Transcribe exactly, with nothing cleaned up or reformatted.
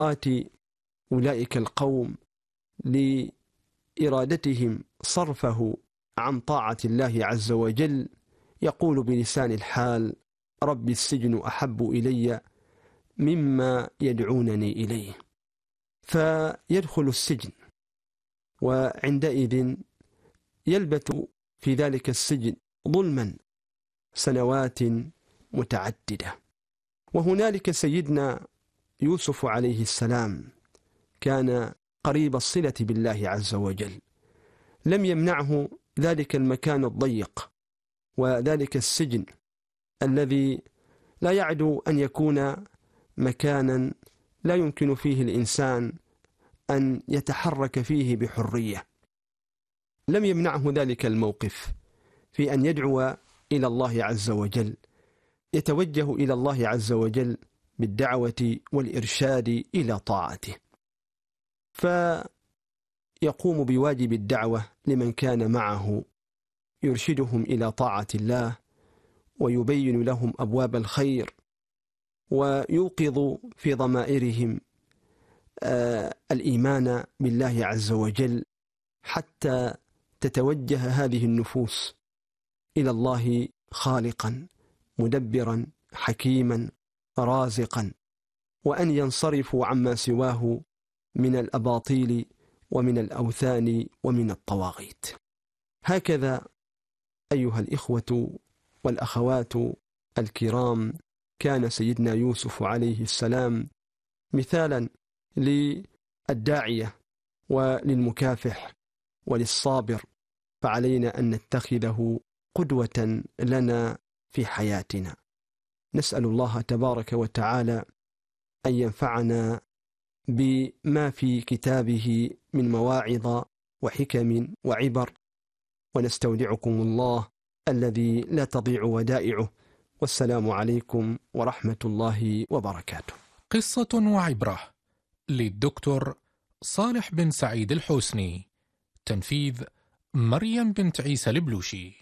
إغراءات أولئك القوم لإرادتهم صرفه عن طاعة الله عز وجل يقول بلسان الحال: رب السجن أحب إلي مما يدعونني إليه. فيدخل السجن، وعندئذ يلبث في ذلك السجن ظلما سنوات متعددة. وهنالك سيدنا يوسف عليه السلام كان قريب الصلة بالله عز وجل، لم يمنعه ذلك المكان الضيق وذلك السجن الذي لا يعدو أن يكون مكانا لا يمكن فيه الإنسان أن يتحرك فيه بحرية. لم يمنعه ذلك الموقف في أن يدعو إلى الله عز وجل، يتوجه إلى الله عز وجل بالدعوة والإرشاد إلى طاعته، فيقوم بواجب الدعوة لمن كان معه، يرشدهم إلى طاعة الله ويبين لهم أبواب الخير، ويوقظ في ضمائرهم آه الإيمان بالله عز وجل، حتى تتوجه هذه النفوس إلى الله خالقا مدبرا حكيما رازقا، وأن ينصرفوا عما سواه من الأباطيل ومن الأوثان ومن الطواغيت. هكذا أيها الإخوة والأخوات الكرام كان سيدنا يوسف عليه السلام مثالا للداعية وللمكافح وللصابر، فعلينا أن نتخذه قدوة لنا في حياتنا. نسأل الله تبارك وتعالى أن ينفعنا بما في كتابه من مواعظ وحكم وعبر، ونستودعكم الله الذي لا تضيع ودائعه، والسلام عليكم ورحمة الله وبركاته. قصة وعبرة للدكتور صالح بن سعيد الحوسني، تنفيذ مريم بنت عيسى البلوشي.